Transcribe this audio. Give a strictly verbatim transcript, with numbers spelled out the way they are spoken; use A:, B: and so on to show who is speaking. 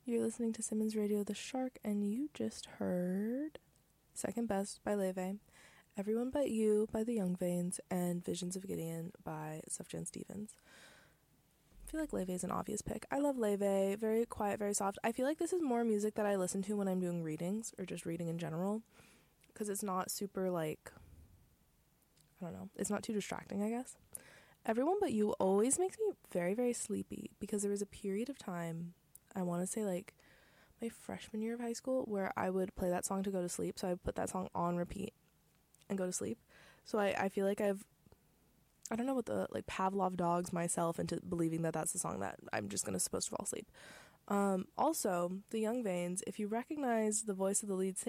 A: You're listening to Simmons Radio The Shark, and you just heard Second Best by Leve, Everyone But You by the Young Veins, and Visions of Gideon by Sufjan Stevens. I feel like Leve is an obvious pick. I love Leve, very quiet, very soft. I feel like this is more music that I listen to when I'm doing readings, or just reading in general, because it's not super, like, I don't know, it's not too distracting, I guess. Everyone But You always makes me very, very sleepy, because there was a period of time, I want to say, like, my freshman year of high school, where I would play that song to go to sleep, so I would put that song on repeat and go to sleep. So I, I feel like I've, I don't know what the, like, Pavlov dogs myself into believing that that's the song that I'm just gonna supposed to fall asleep. Um, also, the Young Veins, if you recognize the voice of the lead singer,